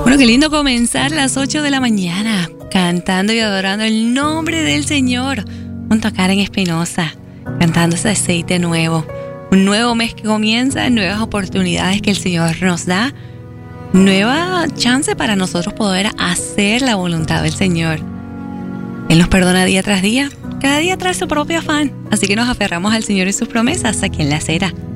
Bueno, qué lindo comenzar a las 8 de la mañana cantando y adorando el nombre del Señor junto a Karen Espinosa, cantando ese aceite nuevo. Un nuevo mes que comienza, nuevas oportunidades que el Señor nos da, nueva chance para nosotros poder hacer la voluntad del Señor. Él nos perdona día tras día, cada día trae su propio afán, así que nos aferramos al Señor y sus promesas aquí en La Acera.